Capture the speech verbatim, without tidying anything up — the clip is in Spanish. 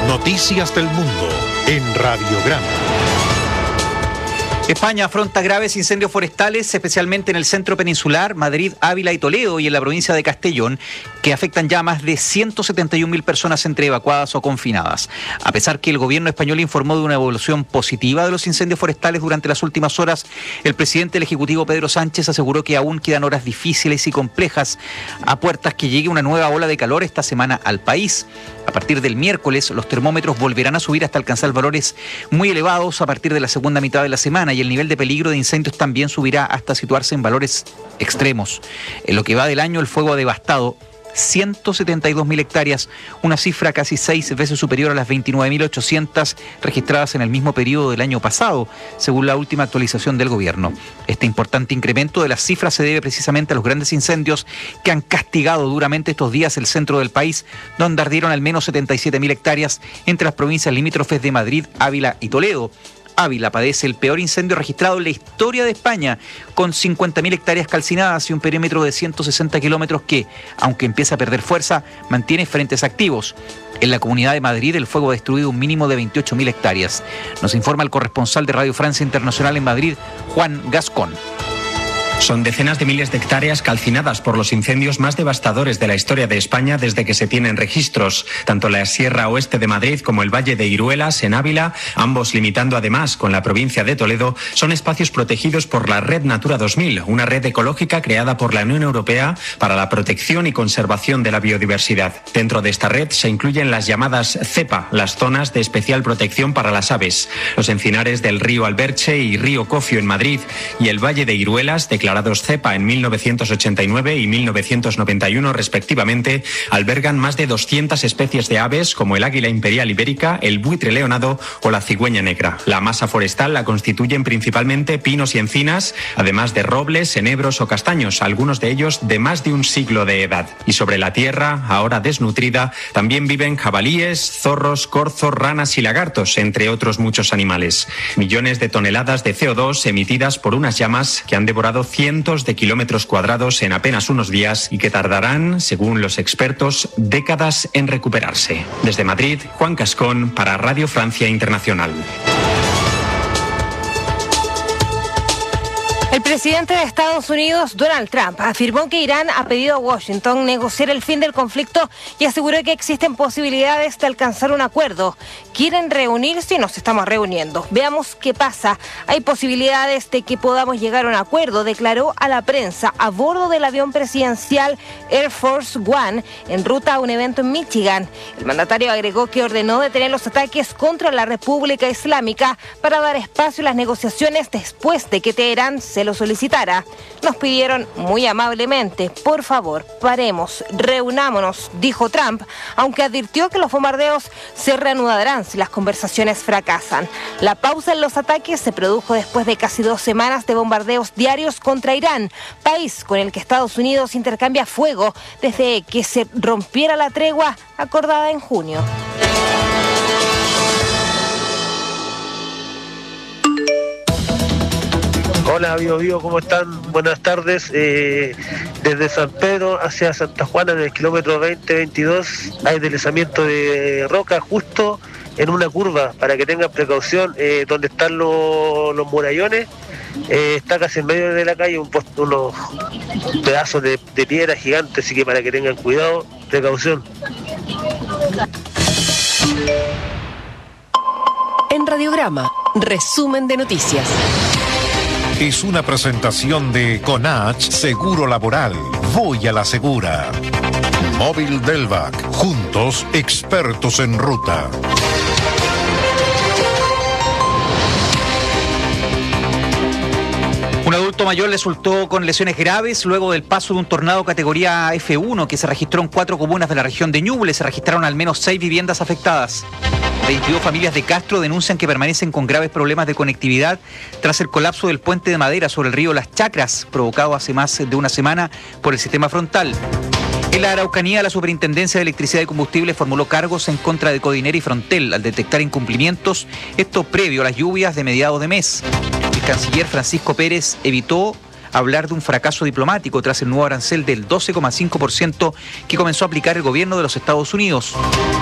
Noticias del Mundo en Radiograma. España afronta graves incendios forestales, especialmente en el centro peninsular, Madrid, Ávila y Toledo, y en la provincia de Castellón, que afectan ya a más de ciento setenta y un mil personas entre evacuadas o confinadas. A pesar que el gobierno español informó de una evolución positiva de los incendios forestales durante las últimas horas, el presidente del Ejecutivo, Pedro Sánchez, aseguró que aún quedan horas difíciles y complejas a puertas que llegue una nueva ola de calor esta semana al país. A partir del miércoles, los termómetros volverán a subir hasta alcanzar valores muy elevados a partir de la segunda mitad de la semana, y el nivel de peligro de incendios también subirá hasta situarse en valores extremos. En lo que va del año, el fuego ha devastado ciento setenta y dos mil hectáreas, una cifra casi seis veces superior a las veintinueve mil ochocientas registradas en el mismo periodo del año pasado, según la última actualización del gobierno. Este importante incremento de las cifras se debe precisamente a los grandes incendios que han castigado duramente estos días el centro del país, donde ardieron al menos setenta y siete mil hectáreas entre las provincias limítrofes de Madrid, Ávila y Toledo. Ávila padece el peor incendio registrado en la historia de España, con cincuenta mil hectáreas calcinadas y un perímetro de ciento sesenta kilómetros que, aunque empieza a perder fuerza, mantiene frentes activos. En la Comunidad de Madrid, el fuego ha destruido un mínimo de veintiocho mil hectáreas. Nos informa el corresponsal de Radio Francia Internacional en Madrid, Juan Gascón. Son decenas de miles de hectáreas calcinadas por los incendios más devastadores de la historia de España desde que se tienen registros. Tanto la Sierra Oeste de Madrid como el Valle de Iruelas, en Ávila, ambos limitando además con la provincia de Toledo, son espacios protegidos por la Red Natura dos mil, una red ecológica creada por la Unión Europea para la protección y conservación de la biodiversidad. Dentro de esta red se incluyen las llamadas CEPA, las zonas de especial protección para las aves. Los encinares del río Alberche y río Cofio en Madrid y el Valle de Iruelas, declarados CEPA en mil novecientos ochenta y nueve y mil novecientos noventa y uno respectivamente, albergan más de doscientas especies de aves como el águila imperial ibérica, el buitre leonado o la cigüeña negra. La masa forestal la constituyen principalmente pinos y encinas, además de robles, enebros o castaños, algunos de ellos de más de un siglo de edad. Y sobre la tierra, ahora desnutrida, también viven jabalíes, zorros, corzos, ranas y lagartos, entre otros muchos animales. Millones de toneladas de C O dos emitidas por unas llamas que han devorado cientos de kilómetros cuadrados en apenas unos días y que tardarán, según los expertos, décadas en recuperarse. Desde Madrid, Juan Cascón para Radio Francia Internacional. El presidente de Estados Unidos, Donald Trump, afirmó que Irán ha pedido a Washington negociar el fin del conflicto y aseguró que existen posibilidades de alcanzar un acuerdo. Quieren reunirse y nos estamos reuniendo. Veamos qué pasa. Hay posibilidades de que podamos llegar a un acuerdo, declaró a la prensa a bordo del avión presidencial Air Force One en ruta a un evento en Michigan. El mandatario agregó que ordenó detener los ataques contra la República Islámica para dar espacio a las negociaciones después de que Teherán se lo solicitara. Nos pidieron muy amablemente, por favor, paremos, reunámonos, dijo Trump, aunque advirtió que los bombardeos se reanudarán si las conversaciones fracasan. La pausa en los ataques se produjo después de casi dos semanas de bombardeos diarios contra Irán, país con el que Estados Unidos intercambia fuego desde que se rompiera la tregua acordada en junio. Hola, Bio Bio, ¿cómo están? Buenas tardes. Eh, desde San Pedro hacia Santa Juana, en el kilómetro veinte veintidós, hay deslizamiento de roca justo en una curva, para que tengan precaución. Eh, donde están los, los murallones, eh, está casi en medio de la calle un post, unos pedazos de, de piedra gigantes, así que para que tengan cuidado, precaución. En Radiograma, resumen de noticias. Es una presentación de Conach Seguro Laboral. Voy a la segura. Móvil Delvac. Juntos, expertos en ruta. Un adulto mayor resultó con lesiones graves luego del paso de un tornado categoría F uno que se registró en cuatro comunas de la región de Ñuble. Se registraron al menos seis viviendas afectadas. veintidós familias de Castro denuncian que permanecen con graves problemas de conectividad tras el colapso del puente de madera sobre el río Las Chacras, provocado hace más de una semana por el sistema frontal. En la Araucanía, la Superintendencia de Electricidad y Combustible formuló cargos en contra de Codinera y Frontel al detectar incumplimientos, esto previo a las lluvias de mediados de mes. El canciller Francisco Pérez evitó hablar de un fracaso diplomático tras el nuevo arancel del doce coma cinco por ciento que comenzó a aplicar el gobierno de los Estados Unidos.